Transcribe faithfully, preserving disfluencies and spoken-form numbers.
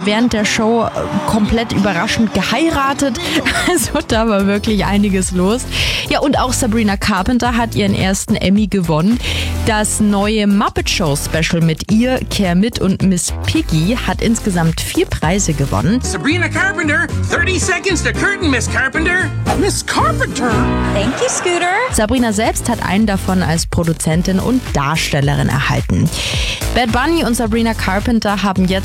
während der Show komplett überraschend geheiratet. Also da war wirklich einiges los. Ja, und auch Sabrina Carpenter hat ihren ersten Emmy gewonnen. Das neue Muppet Show Special mit ihr, Kermit und Miss Piggy, hat insgesamt vier Preise gewonnen. Sabrina Carpenter, thirty seconds to curtain, Miss Carpenter. Miss Carpenter. Thank you, Scooter. Sabrina selbst hat einen davon als Produzentin und Darstellerin erhalten. Bad Bunny und Sabrina Carpenter haben jetzt